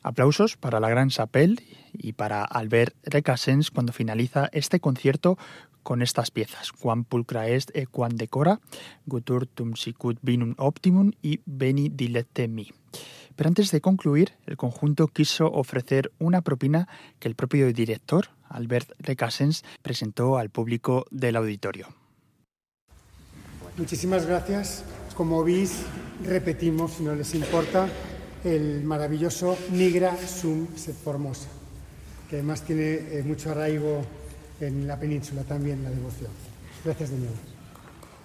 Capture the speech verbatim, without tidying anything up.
Aplausos para la Gran Chapelle y para Albert Recasens cuando finaliza este concierto con estas piezas: Quam pulcra est e quam decora, Gutturtum sicut vinum optimum y Veni dilette mi. Pero antes de concluir, el conjunto quiso ofrecer una propina que el propio director, Albert Recasens, presentó al público del auditorio. Muchísimas gracias. Como veis, repetimos, si no les importa, el maravilloso Nigra sum sed formosa, que además tiene eh, mucho arraigo en la península también, la devoción. Gracias de nuevo.